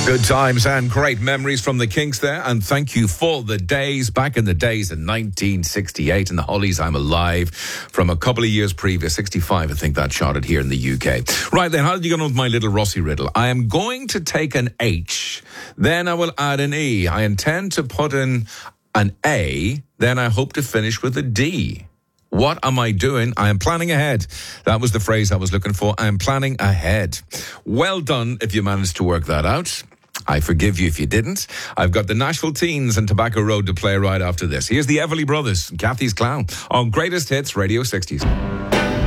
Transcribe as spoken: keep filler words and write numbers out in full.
Good times and great memories from the Kinks there, and thank you for the days, back in the days in nineteen sixty-eight in the Hollies, I'm Alive, from a couple of years previous, sixty-five I think that shot it here in the U K. Right then, how did you get on with my little Rossi riddle? I am going to take an H, then I will add an E. I intend to put in an A, then I hope to finish with a D. What am I doing? I am planning ahead. That was the phrase I was looking for. I am planning ahead. Well done if you managed to work that out. I forgive you if you didn't. I've got the Nashville Teens and Tobacco Road to play right after this. Here's the Everly Brothers, Kathy's Clown, on Greatest Hits Radio sixties.